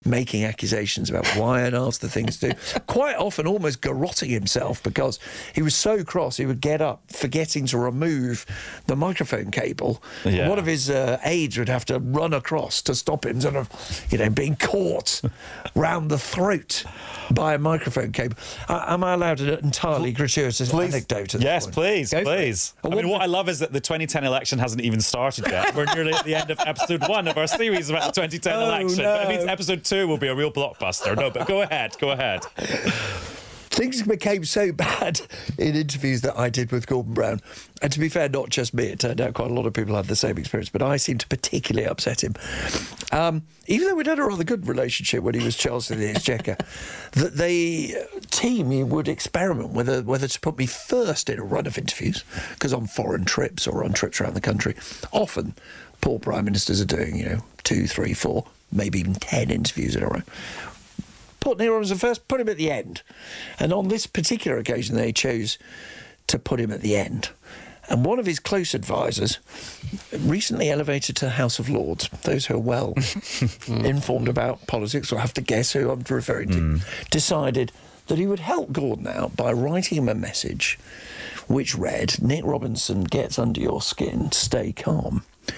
making accusations about why on earth the things do. Quite often almost garrotting himself because he was so cross he would get up forgetting to remove the microphone cable. Yeah. One of his aides would have to run across to stop him sort of, being caught round the throat by a microphone cable. Am I allowed an entirely gratuitous anecdote at Yes, this point? please. I mean, what I love is that the 2010 election hasn't even started yet. We're nearly at the end of episode 1 of our series about the 2010 election. No. That means episode 2 will be a real blockbuster. No, but go ahead. Things became so bad in interviews that I did with Gordon Brown. And to be fair, not just me. It turned out quite a lot of people had the same experience, but I seemed to particularly upset him. Even though we'd had a rather good relationship when he was Chancellor of the Exchequer, that the team would experiment whether to put me first in a run of interviews, because on foreign trips or on trips around the country, often poor Prime Ministers are doing, 2, 3, 4, maybe even 10 interviews in a row. Put Neil Robinson first, put him at the end. And on this particular occasion, they chose to put him at the end. And one of his close advisors, recently elevated to the House of Lords, those who are well informed about politics will have to guess who I'm referring to, decided that he would help Gordon out by writing him a message which read, Nick Robinson gets under your skin, stay calm.